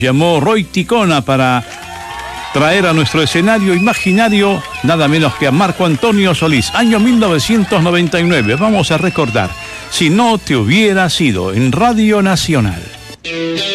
Llamó Roy Ticona para traer a nuestro escenario imaginario nada menos que a Marco Antonio Solís, año 1999. Vamos a recordar, Si no te hubiera sido, en Radio Nacional.